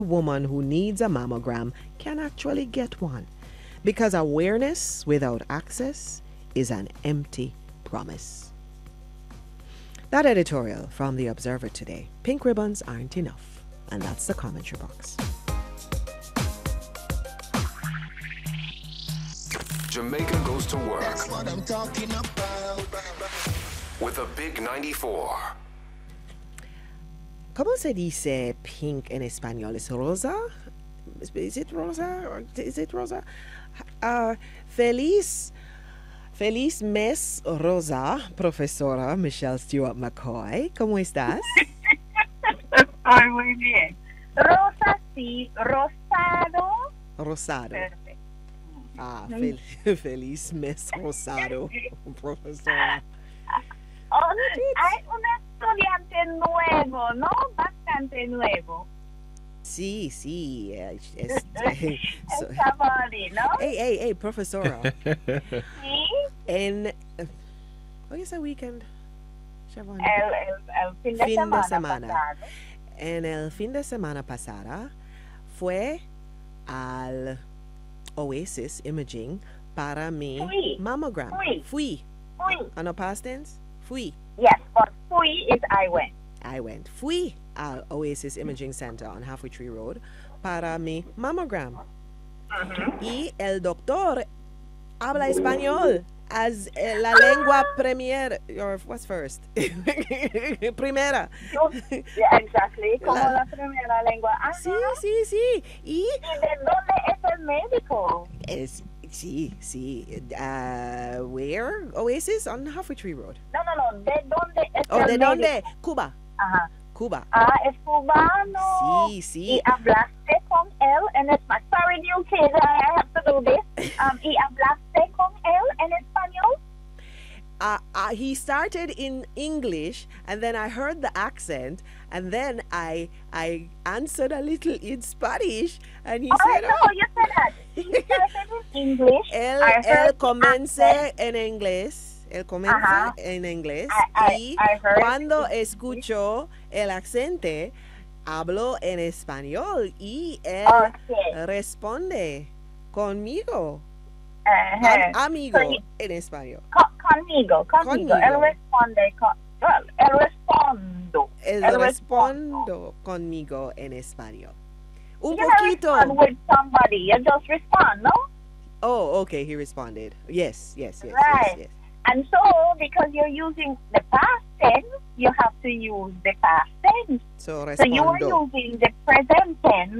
woman who needs a mammogram can actually get one. Because awareness without access is an empty promise. That editorial from The Observer today. Pink ribbons aren't enough. And that's the commentary box. Jamaica goes to work. That's what I'm talking about. With a big 94. ¿Cómo se dice pink en español? ¿Es rosa? Is it rosa? Or is it rosa? Feliz mes rosa, profesora Michelle Stewart McCoy. ¿Cómo estás? Ay, muy bien. Rosa sí, rosado. Rosado. Perfecto. Feliz mes rosado, profesora. Oh, hay un estudiante nuevo, ¿no? Bastante nuevo. Sí. El Savali, ¿no? Hey, profesora. Sí. Hoy es el weekend, Siobhan. El fin de semana. Pasado. En el fin de semana pasada fue al Oasis Imaging para mi mammogram. Fui. On a past tense? Fui. Yes, but fui is I went. Fui al Oasis Imaging Center on Halfway Tree Road para mi mammogram. Y el doctor habla español as la lengua premier, or what's first? Primera. Yeah, exactly. Como la primera lengua. Ajá. Sí. ¿Y de dónde es el médico? Sí. Where? Oasis on Halfway Tree Road. No. ¿De dónde es el ¿de médico? dónde? Cuba. Ajá. Cuba. Es cubano. Sí. ¿Y hablaste con él en español? Sorry, you kids, I have to do this. ¿Y hablaste con él en español? He started in English, and then I heard the accent, and then I answered a little in Spanish, and he said, no, you said that. He started in English. Él comienza en inglés. Él comienza en inglés. Y cuando escuchó el acento, habló en español y él responde conmigo. Amigo en español. Conmigo. Él respondo conmigo en español. Un you poquito. Respond with somebody. You just respond, no? Oh, okay. He responded. Yes. Right. Yes. And so, because you're using the past tense, you have to use the past tense. So you are respondo. using the present tense